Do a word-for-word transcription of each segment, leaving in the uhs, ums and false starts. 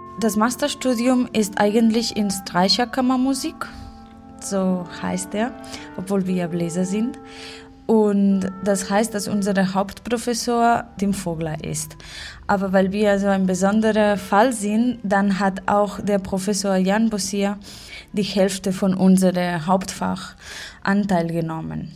Das Masterstudium ist eigentlich in Streicherkammermusik, so heißt er, obwohl wir Bläser sind. Und das heißt, dass unser Hauptprofessor Tim Vogler ist. Aber weil wir so ein besonderer Fall sind, dann hat auch der Professor Jan Bossier die Hälfte von unserem Hauptfach Anteil genommen.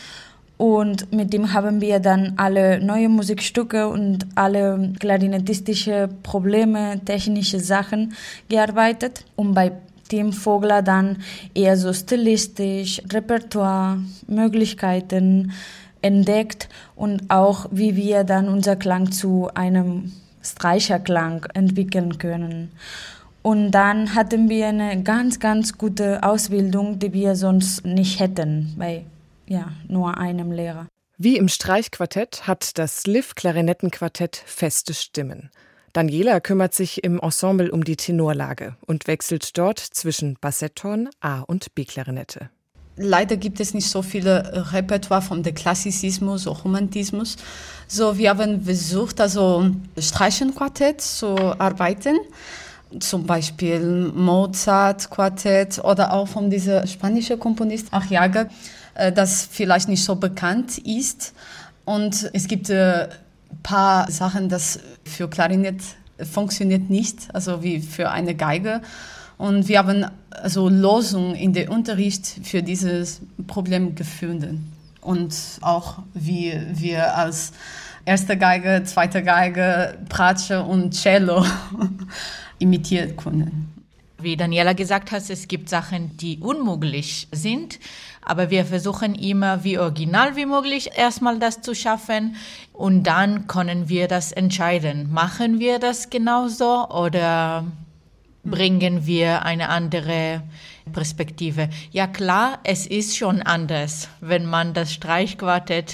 Und mit dem haben wir dann alle neue Musikstücke und alle klarinettistische Probleme, technische Sachen gearbeitet. Und bei Tim Vogler dann eher so stilistisch, Repertoire, Möglichkeiten entdeckt und auch wie wir dann unser Klang zu einem Streicherklang entwickeln können. Und dann hatten wir eine ganz, ganz gute Ausbildung, die wir sonst nicht hätten bei ja, nur einem Lehrer. Wie im Streichquartett hat das L I V-Klarinettenquartett feste Stimmen. Daniela kümmert sich im Ensemble um die Tenorlage und wechselt dort zwischen Bassetthorn, A- und B-Klarinette. Leider gibt es nicht so viele Repertoire von der Klassizismus oder Romantismus. So, wir haben versucht, also Streichenquartett zu arbeiten. Zum Beispiel Mozart-Quartett oder auch von diesem spanischen Komponist Arriaga, das vielleicht nicht so bekannt ist. Und es gibt ein paar Sachen, das für Klarinett funktioniert nicht, also wie für eine Geige. Und wir haben also Lösungen in der Unterricht für dieses Problem gefunden. Und auch wie wir als erste Geige, zweite Geige, Bratsche und Cello imitieren können. Wie Daniela gesagt hat, es gibt Sachen, die unmöglich sind, aber wir versuchen immer, wie original wie möglich erstmal das zu schaffen und dann können wir das entscheiden. Machen wir das genauso oder bringen wir eine andere Perspektive? Ja klar, es ist schon anders, wenn man das Streichquartett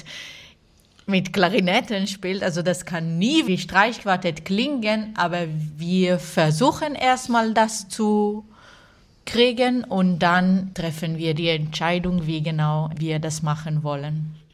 mit Klarinetten spielt, also das kann nie wie Streichquartett klingen, aber wir versuchen erstmal das zu kriegen und dann treffen wir die Entscheidung, wie genau wir das machen wollen.